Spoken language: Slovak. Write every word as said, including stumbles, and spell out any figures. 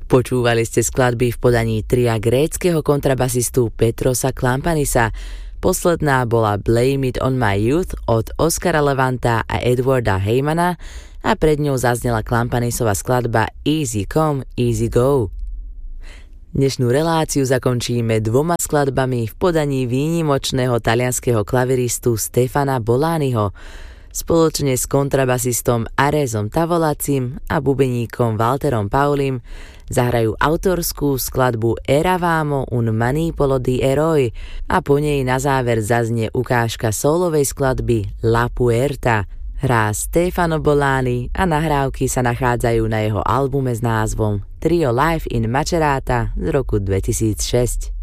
Počúvali ste skladby v podaní tria gréckeho kontrabasistu Petrosa Klampanisa. Posledná bola Blame It On My Youth od Oscara Levanta a Edwarda Heymana a pred ňou zaznela Klampanisova skladba Easy Come, Easy Go. Dnešnú reláciu zakončíme dvoma skladbami v podaní výnimočného talianskeho klaviristu Stefana Bolaniho. Spoločne s kontrabasistom Arezom Tavolacim a bubeníkom Walterom Paulim zahrajú autorskú skladbu Eravamo un manipolo di eroi a po nej na záver zaznie ukážka solovej skladby La Puerta. Hrá Stefano Bolani a nahrávky sa nachádzajú na jeho albume s názvom Trio Live in Macerata z roku dvetisícšesť.